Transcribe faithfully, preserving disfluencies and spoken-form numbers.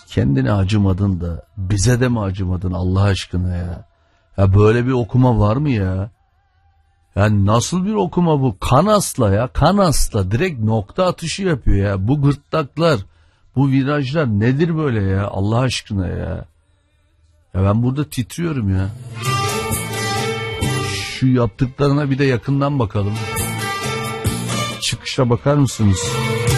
kendine acımadın da bize de mi acımadın Allah aşkına ya? Ya böyle bir okuma var mı ya? Yani nasıl bir okuma bu? Kanasla ya, kanasla direkt nokta atışı yapıyor ya. Bu gırtlaklar, bu virajlar nedir böyle ya Allah aşkına ya? Ya ben burada titriyorum ya. Şu yaptıklarına bir de yakından bakalım. Çıkışa bakar mısınız?